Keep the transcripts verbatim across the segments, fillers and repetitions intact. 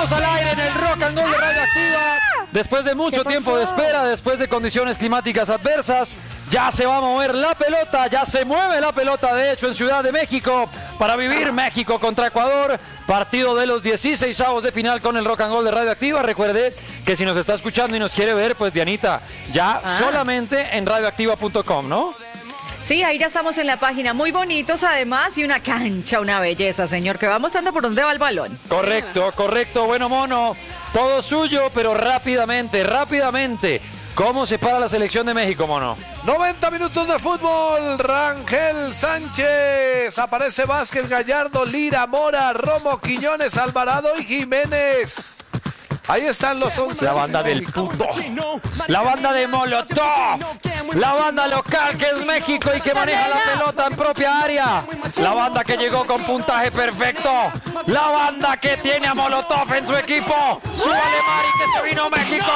Estamos al aire en el Rock and Roll de Radioactiva. Después de mucho tiempo de espera, después de condiciones climáticas adversas, ya se va a mover la pelota, ya se mueve la pelota, de hecho, en Ciudad de México, para vivir México contra Ecuador, partido de los dieciseisavos de final con el Rock and Roll de Radioactiva. Recuerde que si nos está escuchando y nos quiere ver, pues Dianita, ya ah. solamente en radioactiva punto com, ¿no? Sí, ahí ya estamos en la página, muy bonitos además, y una cancha, una belleza, señor, que va mostrando por dónde va el balón. Correcto, correcto, bueno, mono, todo suyo, pero rápidamente, rápidamente. ¿Cómo se para la selección de México, mono? noventa minutos de fútbol. Rangel Sánchez. Aparece Vázquez, Gallardo, Lira, Mora, Romo, Quiñones, Alvarado y Jiménez. Ahí están los once. La banda del puto. La banda de Molotov. La banda local que es México y que maneja la pelota en propia área. La banda que llegó con puntaje perfecto. La banda que tiene a Molotov en su equipo. ¡Súbale, Mari, que se vino México!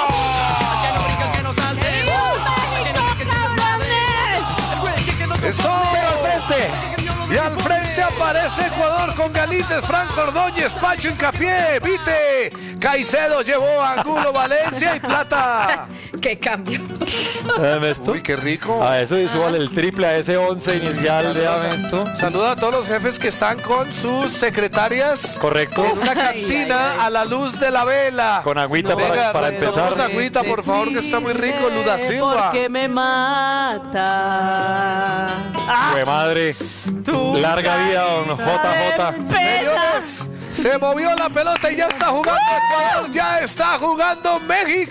¡Eso! ¡Pero al frente! Y al frente aparece Ecuador con Galíndez, Franco Ordóñez, Pacho Hincapié, Vite, Caicedo llevó a Angulo, Valencia y Plata. ¡Qué cambio! ¿Esto? Uy, qué rico. A eso hizo vale el triple a ese once inicial de Amesto. Saluda a todos los jefes que están con sus secretarias. Correcto. En una cantina ay, ay, ay. a la luz de la vela. Con agüita no, para, venga, para empezar. Tomamos agüita, por favor, que está muy rico. Luda Silva. Porque me mata. ¡Ah! ¡Jue madre! Tú Larga vida, don J J. Señores, se movió la pelota y ya está jugando Ecuador, ya está jugando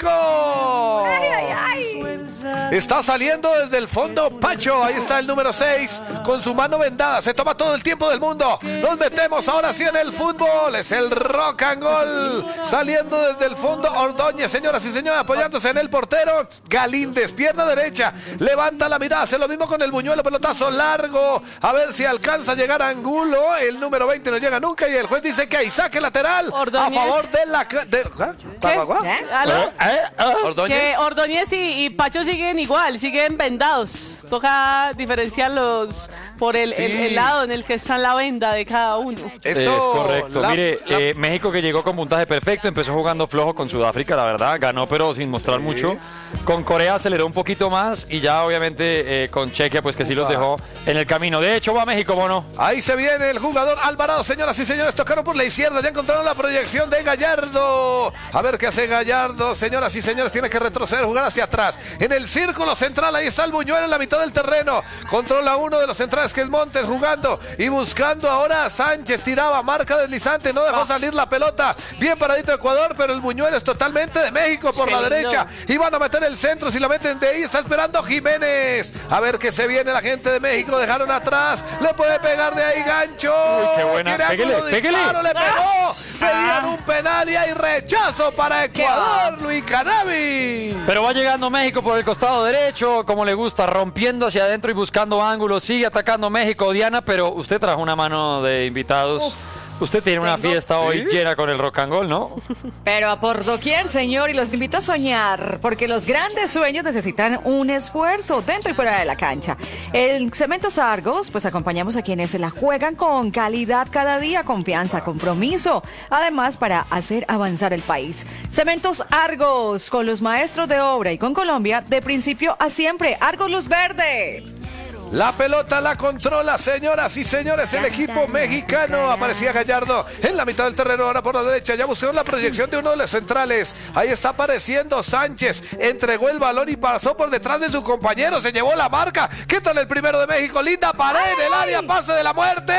México. Ay, ay, ay. Está saliendo desde el fondo Pacho, ahí está el número seis, con su mano vendada, se toma todo el tiempo del mundo. Nos metemos ahora sí en el fútbol, es el Rock and Roll, saliendo desde el fondo Ordóñez, señoras y señores, apoyándose en el portero, Galíndez, pierna derecha, levanta la mirada, hace lo mismo con el Buñuelo, pelotazo largo, a ver si alcanza a llegar a Angulo, el número veinte no llega nunca y el juez dice que hay saque lateral Ordóñez. a favor de la... De, ¿eh? ¿Qué? ¿Eh? ¿Aló? ¿Eh? ¿Eh? Ordóñez. Que Ordóñez y, y Pacho siguen igual, siguen vendados. Toca diferenciarlos por el, sí. el, el lado en el que está la venda de cada uno. Eso es correcto. la, Mire, la... Eh, México que llegó con puntaje perfecto, empezó jugando flojo con Sudáfrica, la verdad, ganó pero sin mostrar sí. mucho. Con Corea aceleró un poquito más y ya obviamente eh, con Chequia pues que sí Ufa. los dejó en el camino. De hecho va México, mono. Ahí se viene el jugador Alvarado, señoras y señores, tocaron por la izquierda, ya encontraron la proyección de Gallardo. A ver qué hace Gallardo, señoras y señores, tiene que retroceder, jugar hacia atrás. En el círculo central, ahí está el Buñuelo en la mitad del terreno. Controla uno de los centrales que es Montes jugando y buscando ahora a Sánchez, tiraba, marca deslizante, no dejó salir la pelota. Bien paradito Ecuador, pero el Buñuelo es totalmente de México por la derecha. Y van a meter el centro, si la meten de ahí, está esperando Jiménez. A ver qué se viene la gente de México, dejaron atrás, le puede pegar de ahí Gancho. Uy, qué buena, pégale, pégale. Le pegó, pedían un penal y hay rechazo para Ecuador, Luis Canavi. Pero va llegando México por el costado derecho, como le gusta, rompiendo hacia adentro y buscando ángulos, sigue atacando México, Diana, pero usted trajo una mano de invitados. Uf. Usted tiene una fiesta ¿Sí? hoy llena con el rock and roll, ¿no? Pero a por doquier, señor, y los invito a soñar, porque los grandes sueños necesitan un esfuerzo dentro y fuera de la cancha. En Cementos Argos, pues acompañamos a quienes se la juegan con calidad cada día, confianza, compromiso, además para hacer avanzar el país. Cementos Argos, con los maestros de obra y con Colombia, de principio a siempre. Argos Luz Verde. La pelota la controla, señoras y señores, el equipo mexicano. Aparecía Gallardo en la mitad del terreno, ahora por la derecha. Ya buscaron la proyección de uno de los centrales. Ahí está apareciendo Sánchez. Entregó el balón y pasó por detrás de su compañero. Se llevó la marca. ¿Qué tal el primero de México? Linda pared en el área, pase de la muerte.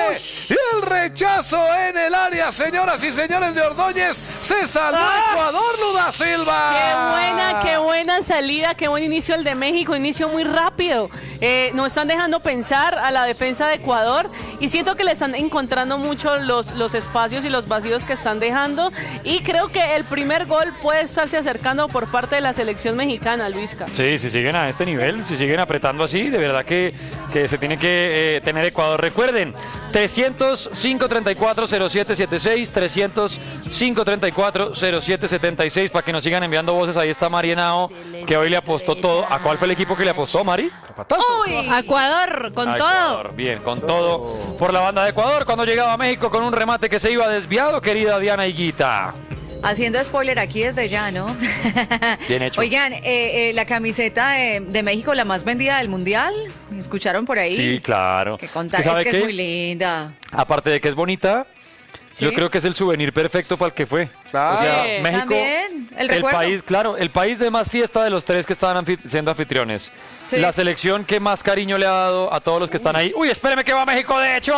Y el rechazo en el área, señoras y señores, de Ordóñez. Se salvó Ecuador, Luda Silva. Qué buena, qué buena salida, qué buen inicio el de México. Inicio muy rápido. Eh, no están dejando pensar a la defensa de Ecuador y siento que le están encontrando mucho los, los espacios y los vacíos que están dejando, y creo que el primer gol puede estarse acercando por parte de la selección mexicana, Luisca. Sí, si siguen a este nivel, si siguen apretando así, de verdad que, que se tiene que eh, tener Ecuador. Recuerden, trescientos, cinco treinta y cuatro, cero siete setenta y seis, trescientos, cinco treinta y cuatro, cero siete setenta y seis, para que nos sigan enviando voces. Ahí está Mari Henao, que hoy le apostó todo. ¿A cuál fue el equipo que le apostó, Mari? Uy, a Ecuador, con a todo. Ecuador, bien, con todo por la banda de Ecuador, cuando llegaba a México con un remate que se iba desviado, querida Diana Higuita. Haciendo spoiler aquí desde ya, ¿no? Bien hecho. Oigan, eh, eh, la camiseta de, de México, la más vendida del Mundial, ¿me escucharon por ahí? Sí, claro. Que contar, Es que, ¿sabe es que qué? es muy linda. Aparte de que es bonita, ¿Sí? yo creo que es el souvenir perfecto para el que fue. Claro. O sea, Sí. México, También, el recuerdo. país, claro, el país de más fiesta de los tres que estaban anfi- siendo anfitriones. Sí. La selección que más cariño le ha dado a todos los que están ahí. Uy, espéreme que va México, de hecho.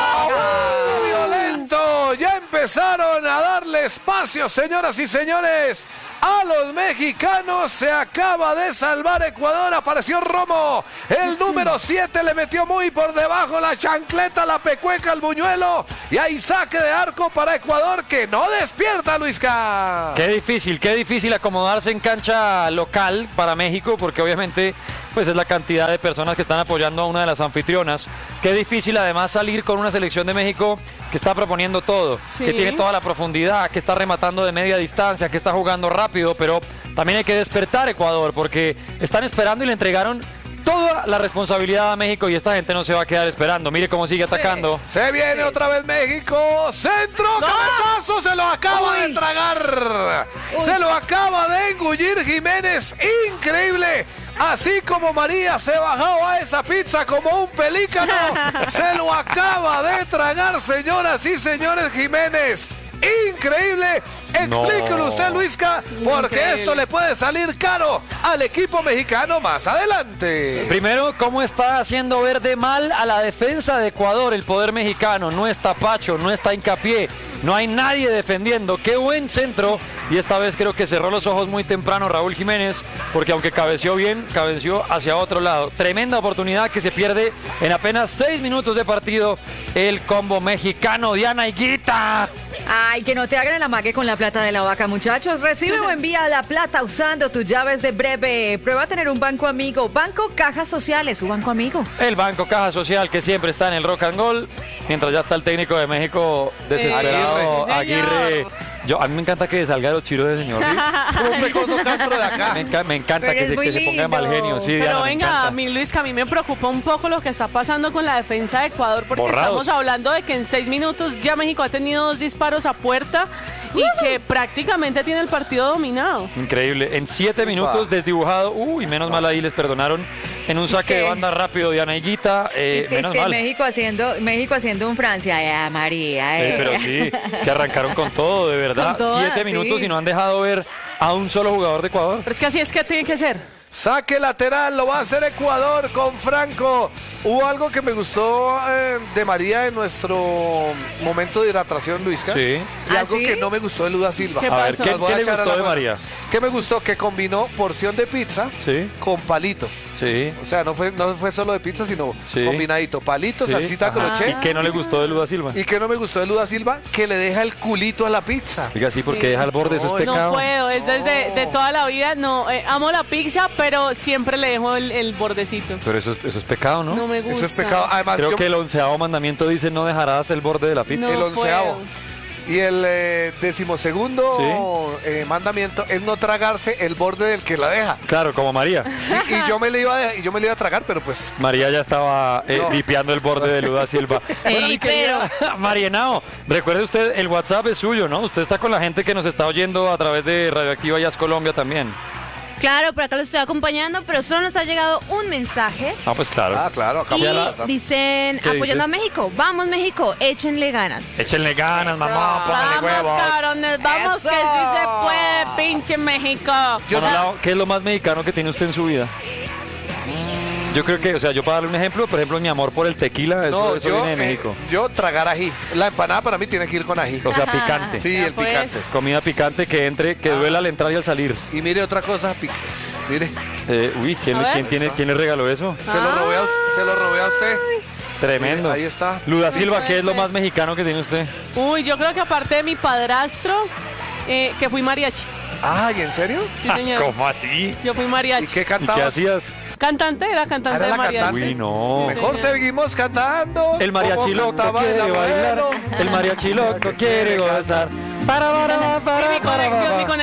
¡Abrazo violento! Ya empezaron a darle espacio, señoras y señores, a los mexicanos. Se acaba de salvar Ecuador. Apareció Romo. El número siete le metió muy por debajo la chancleta, la pecueca, el buñuelo. Y hay saque de arco para Ecuador que no despierta, Luisca. Qué difícil, qué difícil acomodarse en cancha local para México, porque obviamente pues es la cantidad de personas que están apoyando a una de las anfitrionas. Qué difícil además salir con una selección de México que está proponiendo todo, Sí. que tiene toda la profundidad, que está rematando de media distancia, que está jugando rápido, pero también hay que despertar Ecuador, porque están esperando y le entregaron toda la responsabilidad a México y esta gente no se va a quedar esperando. Mire cómo sigue atacando. Se viene otra vez México. Centro, cabezazo, se lo acaba de tragar. Se lo acaba de engullir Jiménez. Increíble. Así como María se bajó a esa pizza como un pelícano, se lo acaba de tragar, señoras y señores, Jiménez. Increíble. Explíquelo No. usted, Luisca, porque Increíble. esto le puede salir caro al equipo mexicano más adelante. Primero, cómo está haciendo ver de mal a la defensa de Ecuador el poder mexicano. No está Pacho, no está Hincapié, no hay nadie defendiendo. Qué buen centro. Y esta vez creo que cerró los ojos muy temprano Raúl Jiménez, porque aunque cabeció bien, cabeció hacia otro lado. Tremenda oportunidad que se pierde en apenas seis minutos de partido el combo mexicano. Diana Higuita. Ay, que no te hagan el amague con la plata de la vaca, muchachos. Recibe o envía la plata usando tus llaves de Breve. Prueba a tener un banco amigo. Banco Cajas Sociales, su banco amigo. El Banco Caja Social que siempre está en el rock and roll, mientras ya está el técnico de México desesperado, Aguirre. Sí, Aguirre. señor. Yo, a mí me encanta que salga los chiros de señor. Un pecoso Castro de acá. Me, enca- me encanta Pero que es se, muy que se ponga de mal lindo. genio. Sí, Pero Diana, me venga, encanta. a mí Luis, que a mí me preocupa un poco lo que está pasando con la defensa de Ecuador, porque Borrados. estamos hablando de que en seis minutos ya México ha tenido dos disparos a puerta y que prácticamente tiene el partido dominado. Increíble. En siete minutos desdibujado. Uy, menos mal ahí les perdonaron. En un saque que- de banda rápido, Diana Higuita. Eh, es que, es menos que mal. México haciendo México haciendo un Francia. Eh, María, Eh, eh. pero sí, es que arrancaron con todo, de verdad. Con todas, Siete minutos sí. y no han dejado ver a un solo jugador de Ecuador. Pero es que así es que tiene que ser. Saque lateral, lo va a hacer Ecuador con Franco. Hubo algo que me gustó eh, de María en nuestro momento de hidratación, Luisca. Sí. Y ¿Ah, algo sí? que no me gustó de Luda Silva. ¿Qué A ver, pasó? ¿qué, Las voy qué a le echar a gustó la de mano. María? ¿Qué me gustó? Que combinó porción de pizza Sí, con palito. sí. O sea, no fue, no fue solo de pizza, sino Sí. combinadito. Palito, sí. salsita Ajá. crochet. ¿Y qué no le gustó de Luda Silva? ¿Y qué no me gustó de Luda Silva? Que le deja el culito a la pizza. Diga, sí, porque Sí. deja el borde, eso No, es no pecado. No puedo, es desde de toda la vida. No, eh, amo la pizza, pero siempre le dejo el, el bordecito. Pero eso, es- eso es pecado, ¿no? No me gusta. Eso es pecado. Además, Creo yo- que el onceavo mandamiento dice no dejarás el borde de la pizza. No el onceavo. puedo. Y el eh, decimosegundo eh, mandamiento es no tragarse el borde del que la deja. Claro, como María. Sí, y yo me le iba a, de- y yo me le iba a tragar, pero pues María ya estaba eh, No. limpiando el borde de Luda Silva. Ey, mi querida Marienao, recuerde usted, el WhatsApp es suyo, ¿no? Usted está con la gente que nos está oyendo a través de Radioactiva Jazz Colombia también. Claro, por acá lo estoy acompañando, pero solo nos ha llegado un mensaje Ah, pues claro. ah, claro, acá y ya la- dicen, ¿Qué apoyando dice? a México, vamos México, échenle ganas. Échenle ganas, mamá, pónganle Vamos, huevos. cabrones, vamos Eso. que sí se puede, pinche México. Yo Bueno, sé- Lau, ¿qué es lo más mexicano que tiene usted en su vida? Yo creo que, o sea, yo para darle un ejemplo, por ejemplo, mi amor por el tequila, eso, no, eso yo, viene de eh, México. yo tragar ají. La empanada para mí tiene que ir con ají. O sea, picante. Sí, Ya el pues. picante. Comida picante que entre, que duela al entrar y al salir. Y mire otra cosa, pic- mire, Eh, uy, ¿quién, A le- ver. quién tiene, ¿quién le regaló eso? se lo robé a, se lo robé a usted. Tremendo. Ahí está. Luda Silva, puede ¿qué es lo ser. más mexicano que tiene usted? Uy, yo creo que aparte de mi padrastro, eh, que fui mariachi. Ay, ¿en serio? Sí, señor. ¿Cómo así? Yo fui ¿Y mariachi. qué ¿Y qué cantabas? hacías? Cantante, era cantante ¿Era de la mariachi. cantante? Uy, no. Mejor seguimos cantando. El mariachi como loco cantaba el quiere bailar. abuelo. El mariachi loco quiere gozar. Para, para, para, Sí, mi para, conexión, para. mi conexión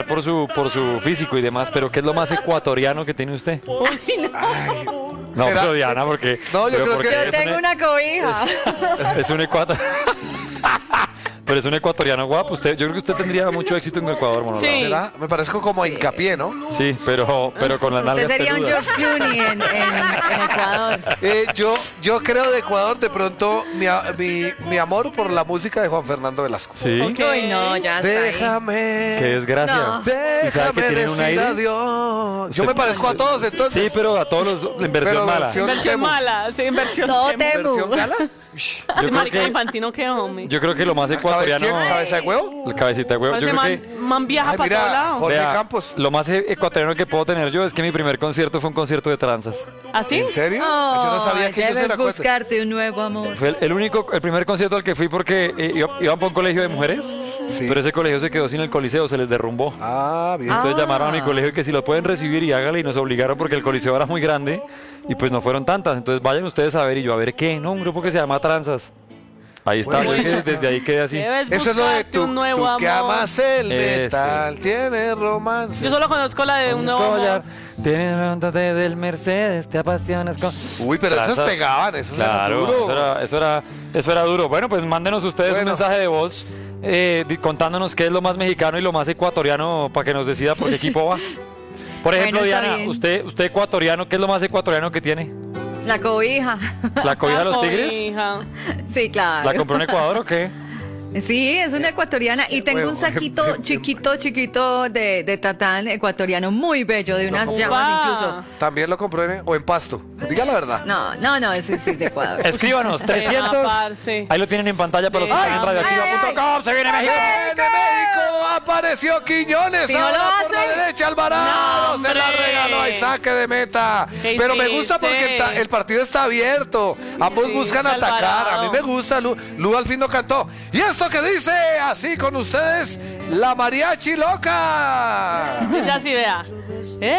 empezar por su, por su físico y demás, pero ¿qué es lo más ecuatoriano que tiene usted? Uy, no. No, ¿Será? pero Diana, porque... No, yo pero creo porque que- Yo es tengo un- una cobija. Es un ecuatoriano. Pero es un ecuatoriano guapo. Usted, yo creo que usted tendría mucho éxito en Ecuador, Monolado. Sí. ¿Será? Me parezco como a hincapié, ¿no? Sí, pero, pero con las nalgas Usted sería un peludas. George Clooney en, en, en Ecuador. Eh, yo, yo creo de Ecuador, de pronto, mi, a- mi, mi amor por la música de Juan Fernando Velasco. Sí, Ok. Uy, no, ya está ahí. Déjame. qué desgracia. No. ¿Y sabe Déjame que tienen un decir aire? adiós. Yo Usted- me parezco a todos, entonces. Sí, pero a todos los... La inversión Pero mala. versión- Inversión Temu. mala, sí, inversión Todo Temu. Temu. ¿Versión gala? Sí, creo marica que- infantino, qué hombre. Yo creo que lo más ecuatoriano... ¿Quién? ¿Cabeza de huevo? La cabecita de huevo. Yo Ese creo man, que... man viaja Ay, para mira, todos lados. Jorge Vea, Campos. lo más e- ecuatoriano que puedo tener yo es que mi primer concierto fue un concierto de tranzas. ¿Así? ¿En serio? Yo no sabía Ay, que ellos debes eran cuentos. buscarte un nuevo amor. Fue el, el único, el primer concierto al que fui porque eh, iba, iban para un colegio de mujeres, Sí. pero ese colegio se quedó sin el coliseo, se les derrumbó. Ah, bien. Entonces Ah. llamaron a mi colegio y que si lo pueden recibir y hágale y nos obligaron porque el coliseo era muy grande y pues no fueron tantas. Entonces vayan ustedes a ver y yo a ver qué, ¿no? Un grupo que se llama Tranzas. Ahí está, yo dije, desde ahí quedé así. Debes Eso es lo de buscarte tú, un nuevo tú que amor. amas el Ese. metal, tiene romance. Yo solo conozco la de un nuevo collar, amor. tienes ronda de del Mercedes, te apasionas con... Uy, pero esos Tranzas. pegaban, esos eran Claro, duros. eso era, eso, era, eso era duro. Bueno, pues mándenos ustedes Bueno. un mensaje de voz eh, di- contándonos qué es lo más mexicano y lo más ecuatoriano para que nos decida por qué equipo va. Por ejemplo, Bueno, está Diana, bien. usted, usted ecuatoriano, ¿qué es lo más ecuatoriano que tiene? La cobija. ¿La cobija de La los tigres? cobija. Sí, claro. ¿La compró en Ecuador o qué? Sí, es una ecuatoriana y tengo un Bueno, saquito em- em- chiquito, chiquito de, de tatán ecuatoriano muy bello, de unas Upa. llamas incluso. También lo compró en, o en Pasto. Diga la verdad. No, no, no, ese sí es de Ecuador. Escríbanos, trescientos. parce. Ahí lo tienen en pantalla para los que están en Ay, radioactiva punto com. Se viene México. ¡Viene México! Apareció Quiñones. Sí, no Ahora lo por la hace. derecha, Alvarado. No, se la hombre. regaló. Hay saque de meta. ¿Qué Pero me gusta hiciste? porque el, ta- el partido está abierto. Ambos Sí, buscan sí, atacar. Alvarado. A mí me gusta. Lu, Lu al fin no cantó. ¿Y esto que dice? Así con ustedes, la mariachi loca. Ya sí, vea.